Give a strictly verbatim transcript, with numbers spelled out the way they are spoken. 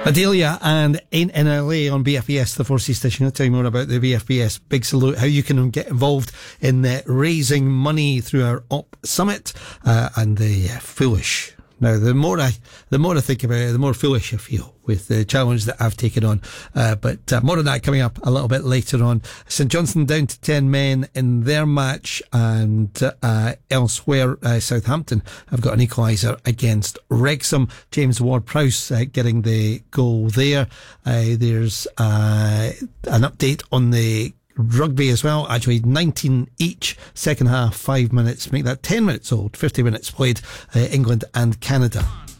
Adelia and Ain't N L A on B F B S, the four C station. I'll tell you more about the B F B S Big Salute, how you can get involved in uh, raising money through our Op Summit, uh, and the uh, foolish. Now, the more I, the more I think about it, the more foolish I feel with the challenge that I've taken on. Uh, but uh, more on that coming up a little bit later on. St Johnstone down to ten men in their match, and uh, elsewhere, uh, Southampton have got an equaliser against Wrexham. James Ward-Prowse uh, getting the goal there. Uh, there's uh, an update on the rugby as well. Actually, nineteen each. Second half, five minutes. Make that ten minutes old. fifty minutes played. Uh, England and Canada.